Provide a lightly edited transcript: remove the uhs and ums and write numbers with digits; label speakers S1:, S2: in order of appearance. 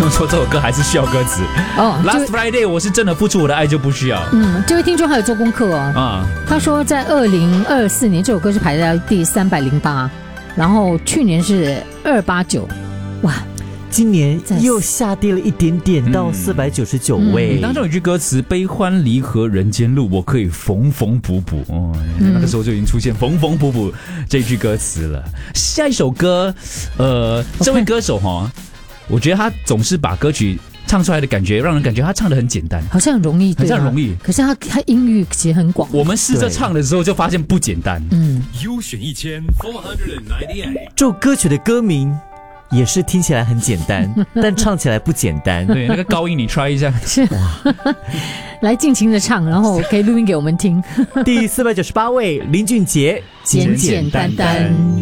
S1: 众说这首歌还是需要歌词。Last Friday 我是真的付出我的爱就不需要。
S2: 这位听众还有做功课哦。他说在2024年这首歌是排在第308，然后去年是289，哇。
S3: 今年又下跌了一点点到499位。
S1: 当中有一句歌词悲欢离合人间路，我可以缝缝补补。那个时候就已经出现缝缝补补这句歌词了。下一首歌这位歌手我觉得他总是把歌曲唱出来的感觉让人感觉他唱得很简单，
S2: 好像很容易，
S1: 很像容易，
S2: 可是他音域其实很广。
S1: 我们试着唱的时候就发现不简单。
S4: 优选1498，
S3: 这首歌曲的歌名也是听起来很简单，但唱起来不简单。
S1: 对，那个高音你 try 一下。
S2: 是，来尽情的唱，然后可以录音给我们听。
S3: 第498位林俊杰，
S2: 简简单单。